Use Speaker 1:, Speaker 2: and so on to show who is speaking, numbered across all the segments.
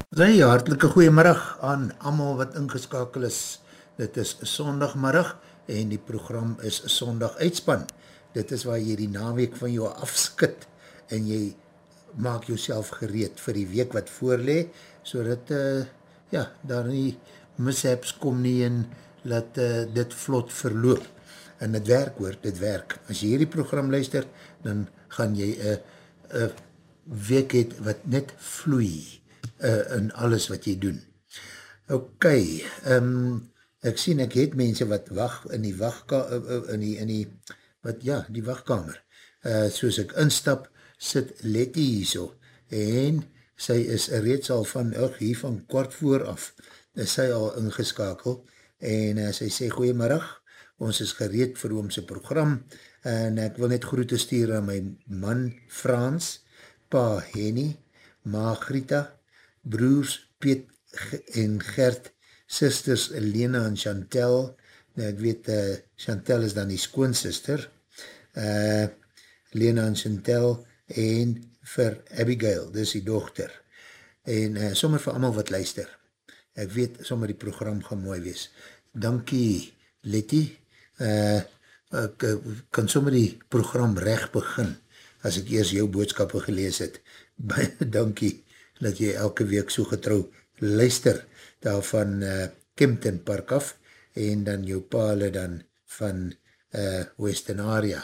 Speaker 1: Nee, hartelike goeiemiddag aan almal wat ingeskakel is. Dit is sondagmiddag en die program is sondag uitspan. Dit is waar jy die naweek van jou afskit en jy maak jouself gereed vir die week wat voorlee, so dat ja, daar nie mishaps kom nie en dat dit vlot verloop. En dit werk hoor, dit werk. As jy hierdie program luister, dan gaan jy een week het wat net vloei in alles wat jy doen. Ok, ek sien ek het mense wat wacht in die die wachtkamer. Soos ek instap, sit Letty hier so, en sy is reeds al hier van kwart voor af, is sy al ingeskakel, en sy sê goeiemiddag, ons is gereed vir oomse program, en ek wil net groete stuur aan my man Frans, pa Henny, ma Grita, broers Piet en Gert, sisters Lena en Chantel, nou ek weet Chantel is dan die skoonsister, Lena en Chantel, en vir Abigail, dis die dochter, en sommer vir allemaal wat luister, ek weet sommer die program gaan mooi wees, dankie Letty, ek kan sommer die program recht begin, as ek eers jou boodskappe gelees het, dankie, dat jy elke week so getrouw luister, daar van Kempton Park af, en dan jou pale dan van Western Area.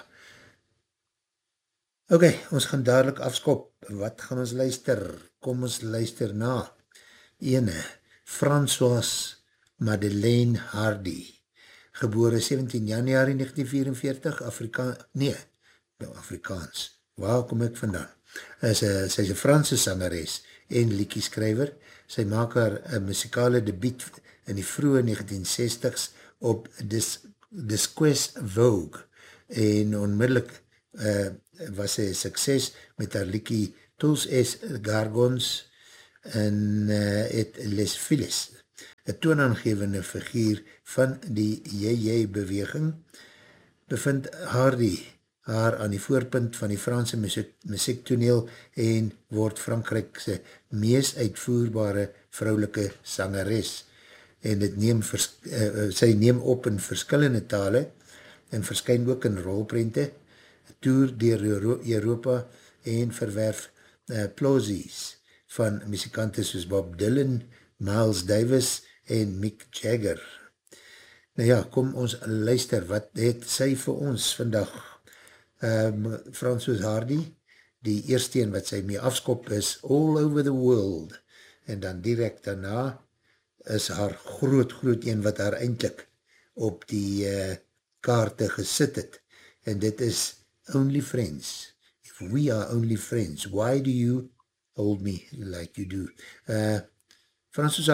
Speaker 1: Ok, ons gaan dadelijk afskop, wat gaan ons luister? Kom ons luister na, ene, François Madeleine Hardy, gebore 17 januari 1944, Afrikaans, waar kom ek vandaan? Sy is een Franse sangeres en liedjeskrywer. Sy maak haar muzikale debuut in die vroege 1960s op Disques Vogue en onmiddellik was sy sukses met haar liedjie Tous es Gargons en et Les Filles, een toonaangevende figuur van die JJ-beweging, bevind Hardy haar aan die voorpunt van die Franse muziektoneel en word Frankrijkse mees uitvoerbare vrouwelike sangeres. En sy neem op in verskillende tale en verskyn ook in rolprente, toer deur Europa en verwerf plosies van muzikante soos Bob Dylan, Miles Davis en Mick Jagger. Nou ja, kom ons luister, wat het sy vir ons vandag? François Hardy, die eerste een wat sy mee afskop is All Over the World, en dan direct daarna is haar groot een wat haar eindelijk op die kaarte gesit het, en dit is Only Friends. If we are only friends, why do you hold me like you do? François